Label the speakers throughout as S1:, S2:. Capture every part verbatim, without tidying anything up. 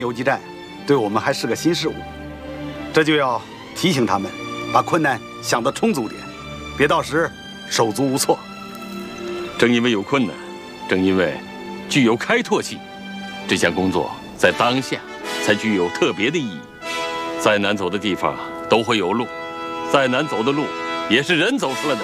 S1: 游击战对我们还是个新事物，这就要提醒他们，把困难想得充足点，别到时手足无措。
S2: 正因为有困难，正因为具有开拓性，这项工作在当下才具有特别的意义。再难走的地方都会有路，再难走的路也是人走出来的。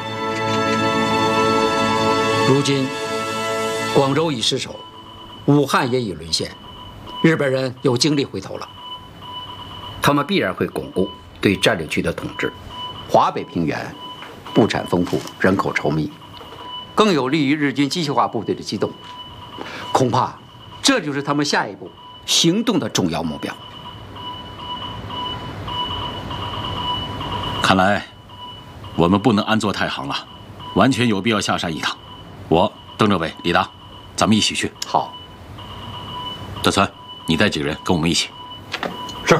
S3: 如今，广州已失守，武汉也已沦陷，日本人有精力回头了。他们必然会巩固对占领区的统治。华北平原物产丰富，人口稠密，更有利于日军机械化部队的机动。恐怕这就是他们下一步行动的重要目标。
S4: 看来我们不能安坐太行了，完全有必要下山一趟。我、邓政委、李达，咱们一起去。
S3: 好。
S4: 德川，你带几个人跟我们一起。
S3: 是。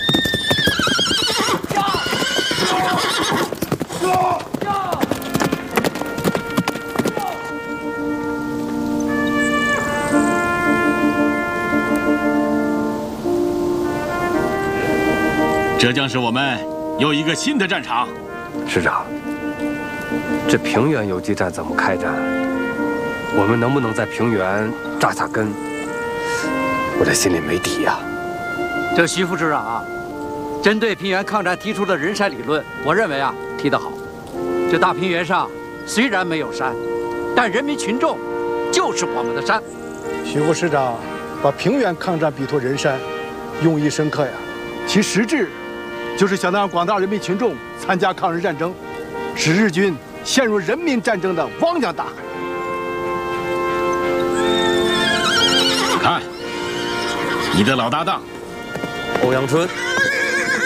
S4: 这将是我们又一个新的战场。
S5: 师长，这平原游击战怎么开展？我们能不能在平原扎下根？我这心里没底呀。
S3: 这徐副市长啊，针对平原抗战提出的人山理论，我认为啊提得好。这大平原上虽然没有山，但人民群众就是我们的山。
S6: 徐副市长把平原抗战比作人山，用意深刻呀。其实质就是想让广大人民群众参加抗日战争，使日军陷入人民战争的汪洋大海。
S4: 看，你的老搭档
S5: 欧阳春